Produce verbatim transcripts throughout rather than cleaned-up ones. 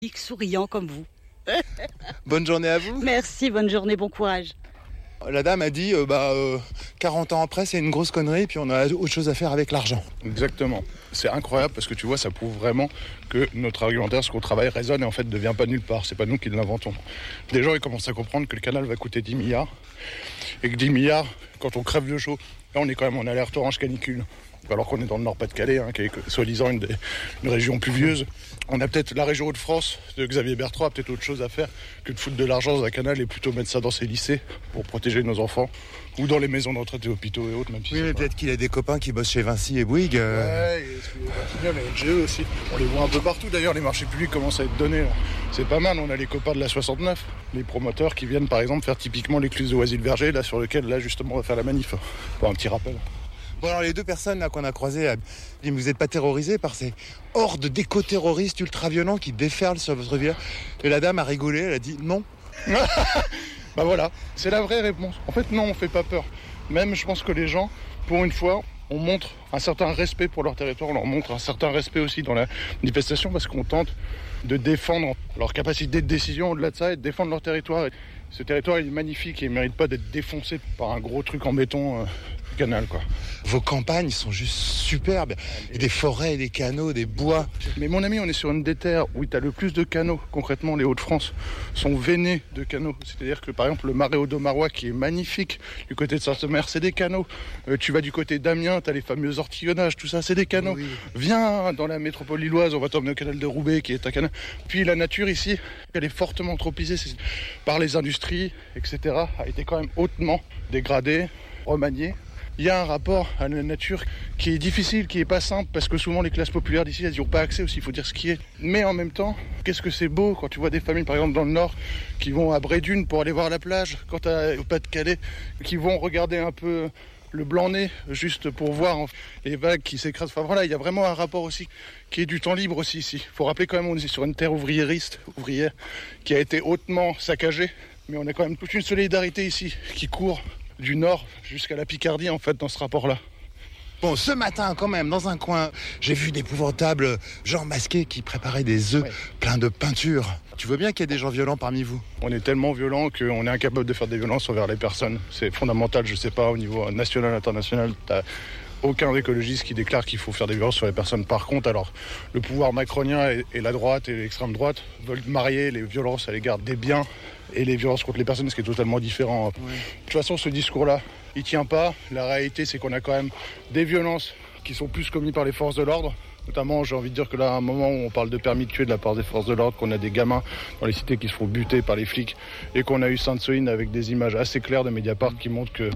Souriant comme vous. Bonne journée à vous. Merci, bonne journée, bon courage. La dame a dit euh, bah, euh, quarante ans après c'est une grosse connerie puis on a autre chose à faire avec l'argent. Exactement. C'est incroyable parce que tu vois ça prouve vraiment que notre argumentaire, ce qu'on travaille résonne et en fait ne vient pas de nulle part. C'est pas nous qui l'inventons. Des gens ils commencent à comprendre que le canal va coûter dix milliards et que dix milliards quand on crève de chaud, là on est quand même en alerte orange canicule. Alors qu'on est dans le Nord-Pas-de-Calais, hein, qui est soi-disant une, des, une région pluvieuse. On a peut-être la région Hauts-de-France de Xavier Bertrand a peut-être autre chose à faire que de foutre de l'argent dans un canal et plutôt mettre ça dans ses lycées pour protéger nos enfants ou dans les maisons de retraite et hôpitaux et autres. Même si oui, mais pas... peut-être qu'il a des copains qui bossent chez Vinci et Bouygues. Euh... Ouais, et les N G E aussi. On les voit un peu partout d'ailleurs, les marchés publics commencent à être donnés. Là. C'est pas mal, on a les copains de la soixante-neuf, les promoteurs qui viennent par exemple faire typiquement l'écluse de Oisy-le-Verger, là sur lequel là justement on va faire la manif. Pour un petit rappel. Bon alors les deux personnes là qu'on a croisées, vous n'êtes pas terrorisés par ces hordes d'éco-terroristes ultra-violents qui déferlent sur votre village? Et la dame a rigolé, elle a dit non. Bah voilà, c'est la vraie réponse. En fait non, on fait pas peur. Même je pense que les gens, pour une fois, on montre un certain respect pour leur territoire, on leur montre un certain respect aussi dans la manifestation parce qu'on tente de défendre leur capacité de décision au-delà de ça et de défendre leur territoire. Et ce territoire il est magnifique et il ne mérite pas d'être défoncé par un gros truc en béton. Euh... canal quoi. Vos campagnes sont juste superbes. Il y a des forêts, des canaux, des bois. Mais mon ami, on est sur une des terres où tu as le plus de canaux. Concrètement, les Hauts-de-France sont veinés de canaux. C'est-à-dire que par exemple, le marais Audomarois qui est magnifique du côté de Saint-Omer, c'est des canaux. Euh, tu vas du côté d'Amiens, tu as les fameux ortillonnages, tout ça, c'est des canaux. Oui. Viens dans la métropole lilloise, on va t'emmener au canal de Roubaix qui est un canal. Puis la nature ici, elle est fortement anthropisée par les industries, et cetera, a été quand même hautement dégradée, remaniée. Il y a un rapport à la nature qui est difficile, qui est pas simple, parce que souvent les classes populaires d'ici, elles n'y ont pas accès aussi, il faut dire ce qui est. Mais en même temps, qu'est-ce que c'est beau quand tu vois des familles, par exemple dans le Nord, qui vont à Brédune pour aller voir la plage, quand tu as au Pas-de-Calais, qui vont regarder un peu le Blanc-Nez, juste pour voir les vagues qui s'écrasent. Enfin voilà, il y a vraiment un rapport aussi qui est du temps libre aussi ici. Il faut rappeler quand même, on est sur une terre ouvriériste, ouvrière, qui a été hautement saccagée, mais on a quand même toute une solidarité ici qui court du nord jusqu'à la Picardie en fait dans ce rapport-là. Bon, ce matin quand même, dans un coin, j'ai vu d'épouvantables gens masqués qui préparaient des œufs ouais. pleins de peinture. Tu vois bien qu'il y a des gens violents parmi vous? On est tellement violents qu'on est incapable de faire des violences envers les personnes. C'est fondamental, je sais pas, au niveau national, international, t'as aucun écologiste qui déclare qu'il faut faire des violences sur les personnes. Par contre, alors, le pouvoir macronien et, et la droite et l'extrême droite veulent marier les violences à l'égard des biens et les violences contre les personnes, ce qui est totalement différent. Ouais. De toute façon, ce discours-là, il tient pas. La réalité, c'est qu'on a quand même des violences qui sont plus commises par les forces de l'ordre. Notamment, j'ai envie de dire que là, à un moment où on parle de permis de tuer de la part des forces de l'ordre, qu'on a des gamins dans les cités qui se font buter par les flics, et qu'on a eu Sainte-Soline avec des images assez claires de Mediapart qui montrent que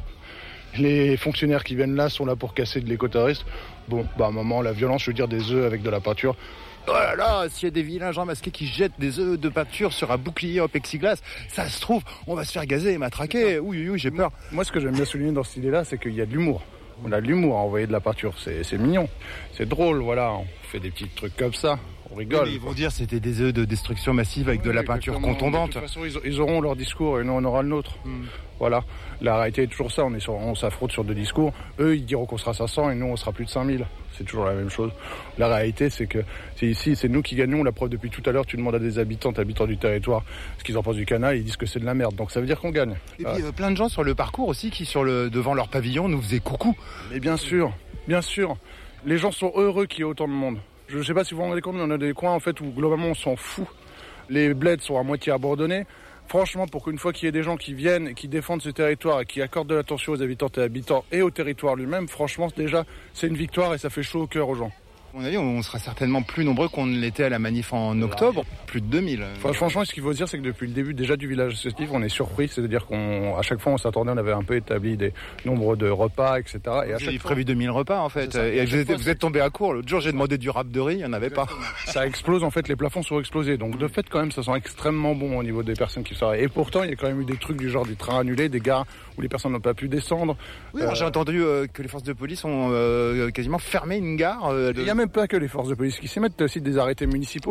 les fonctionnaires qui viennent là sont là pour casser de l'éco-terroriste. Bon, bah à un moment, la violence, je veux dire des œufs avec de la peinture. Oh là là, s'il y a des vilains gens masqués qui jettent des œufs de peinture sur un bouclier en plexiglas, ça se trouve, on va se faire gazer et matraquer. Oui, oui, oui, j'ai peur. Moi, ce que j'aime bien souligner dans cette idée-là, c'est qu'il y a de l'humour. On a de l'humour à envoyer de la peinture. C'est, c'est mignon. C'est drôle, voilà. On fait des petits trucs comme ça. On rigole. Oui, ils vont dire que c'était des œufs de destruction massive avec oui, de la peinture contondante. De toute façon, ils, ils auront leur discours et nous, on aura le nôtre. Mm. Voilà. La réalité est toujours ça. On, est sur, on s'affronte sur deux discours. Eux, ils diront qu'on sera cinq cents et nous, on sera plus de cinq mille. C'est toujours la même chose. La réalité, c'est que c'est ici, c'est nous qui gagnons. La preuve, depuis tout à l'heure, tu demandes à des habitantes, habitants du territoire, ce qu'ils en pensent du canal, ils disent que c'est de la merde. Donc ça veut dire qu'on gagne. Et puis euh, plein de gens sur le parcours aussi qui, sur le, devant leur pavillon, nous faisaient coucou. Mais bien sûr, bien sûr. Les gens sont heureux qu'il y ait autant de monde. Je ne sais pas si vous vous rendez compte, mais on a des coins en fait où globalement on s'en fout. Les bleds sont à moitié abandonnés. Franchement, pour qu'une fois qu'il y ait des gens qui viennent et qui défendent ce territoire et qui accordent de l'attention aux habitantes et habitants et au territoire lui-même, franchement, déjà, c'est une victoire et ça fait chaud au cœur aux gens. À mon avis, on sera certainement plus nombreux qu'on ne l'était à la manif en octobre, plus de deux mille. Enfin, franchement, ce qu'il faut se dire, c'est que depuis le début déjà du village associatif, on est surpris. C'est-à-dire qu'à chaque fois, on s'attendait, on avait un peu établi des nombres de repas, et cetera. Et à chaque fois, prévu deux mille repas, en fait. Et, et vous, êtes, vous êtes tombé à court. L'autre jour, j'ai demandé du râpe de riz, il n'y en avait pas. Ça explose, en fait, les plafonds sont explosés. Donc, de fait, quand même, ça sent extrêmement bon au niveau des personnes qui sont. Et pourtant, il y a quand même eu des trucs du genre des trains annulés, des gares où les personnes n'ont pas pu descendre. Oui, alors, euh... j'ai entendu euh, que les forces de police ont euh, quasiment fermé une gare. Euh, de... Il n'y a même pas que les forces de police qui s'y mettent, aussi des arrêtés municipaux.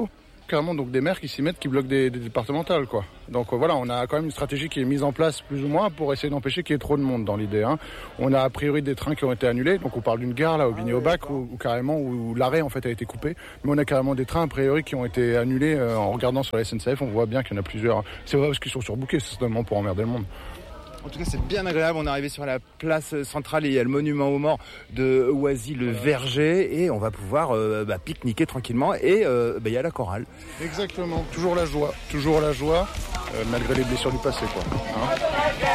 carrément donc des maires qui s'y mettent, qui bloquent des, des départementales, quoi. Donc euh, voilà, on a quand même une stratégie qui est mise en place plus ou moins pour essayer d'empêcher qu'il y ait trop de monde dans l'idée. Hein. On a a priori des trains qui ont été annulés, donc on parle d'une gare là au Bigny-au-Bac où, où carrément où l'arrêt en fait a été coupé. Mais on a carrément des trains a priori qui ont été annulés. Euh, en regardant sur la S N C F, on voit bien qu'il y en a plusieurs. C'est pas parce qu'ils sont surbookés, c'est certainement pour emmerder le monde. En tout cas, c'est bien agréable. On est arrivé sur la place centrale et il y a le monument aux morts de Oisy-le-Verger et on va pouvoir euh, bah, pique-niquer tranquillement et euh, bah, il y a la chorale. Exactement. Toujours la joie. Toujours la joie, euh, malgré les blessures du passé, quoi. Hein.